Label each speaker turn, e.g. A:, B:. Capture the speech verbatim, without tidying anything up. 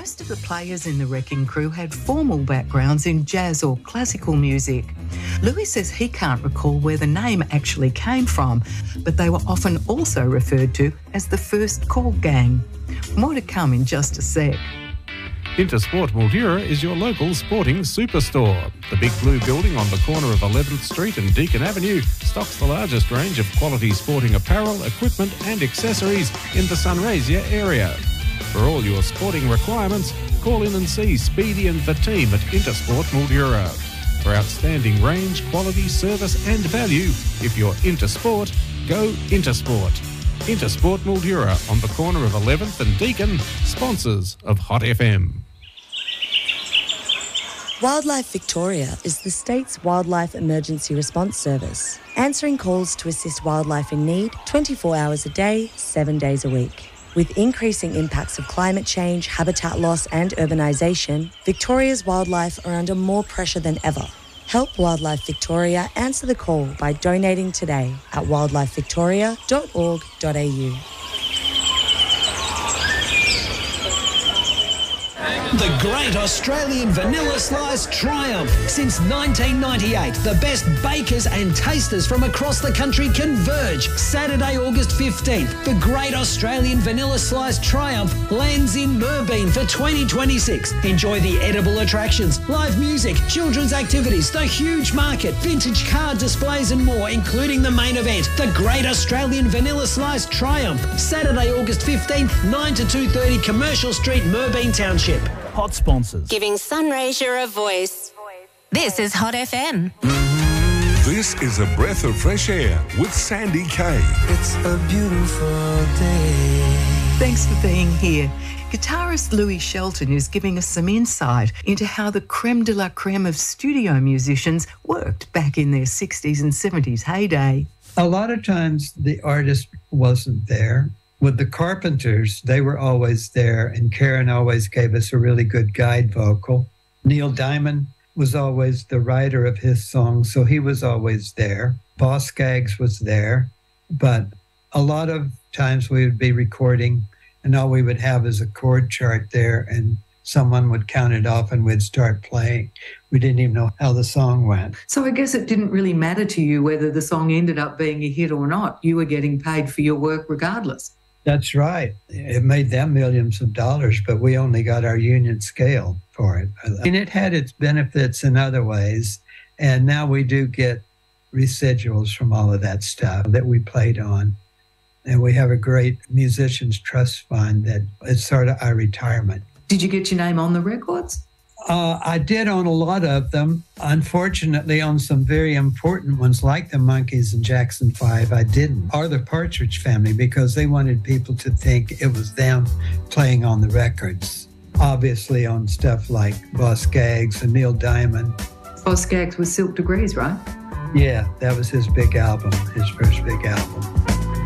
A: Most of the players in the Wrecking Crew had formal backgrounds in jazz or classical music. Louis says he can't recall where the name actually came from, but they were often also referred to as the First Call Gang. More to come in just a sec.
B: Intersport Mildura is your local sporting superstore. The big blue building on the corner of eleventh Street and Deakin Avenue stocks the largest range of quality sporting apparel, equipment and accessories in the Sunraysia area. For all your sporting requirements, call in and see Speedy and the team at Intersport Mildura. For outstanding range, quality, service and value, if you're into sport, go Intersport. Intersport Mildura on the corner of eleventh and Deakin, sponsors of Hot F M.
C: Wildlife Victoria is the state's wildlife emergency response service, answering calls to assist wildlife in need twenty-four hours a day, seven days a week. With increasing impacts of climate change, habitat loss and urbanisation, Victoria's wildlife are under more pressure than ever. Help Wildlife Victoria answer the call by donating today at wildlife victoria dot org dot a u.
D: The Great Australian Vanilla Slice Triumph. Since nineteen ninety-eight, the best bakers and tasters from across the country converge. Saturday, August fifteenth, the Great Australian Vanilla Slice Triumph lands in Moorbeen for twenty twenty-six. Enjoy the edible attractions, live music, children's activities, the huge market, vintage car displays and more, including the main event, the Great Australian Vanilla Slice Triumph. Saturday, August fifteenth, nine to two thirty, Commercial Street, Moorbeen Township.
E: Hot sponsors.
F: Giving Sunraysia a voice. This is Hot F M.
G: This is a breath of fresh air with Sandy Kay.
H: It's a beautiful day.
A: Thanks for being here. Guitarist Louis Shelton is giving us some insight into how the creme de la creme of studio musicians worked back in their sixties and seventies heyday.
I: A lot of times the artist wasn't there. With the Carpenters, they were always there, and Karen always gave us a really good guide vocal. Neil Diamond was always the writer of his songs, so he was always there. Boss Skaggs was there, but a lot of times we would be recording, and all we would have is a chord chart there, and someone would count it off, and we'd start playing. We didn't even know how the song went.
A: So I guess it didn't really matter to you whether the song ended up being a hit or not. You were getting paid for your work regardless.
I: That's right. It made them millions of dollars, but we only got our union scale for it. And it had its benefits in other ways. And now we do get residuals from all of that stuff that we played on. And we have a great musicians trust fund that is sort of our retirement.
A: Did you get your name on the records?
I: Uh, I did on a lot of them. Unfortunately, on some very important ones like the Monkees and Jackson five, I didn't. Or the Partridge Family, because they wanted people to think it was them playing on the records. Obviously on stuff like Boss Skaggs and Neil Diamond.
A: Boss Skaggs was Silk Degrees, right?
I: Yeah, that was his big album, his first big album.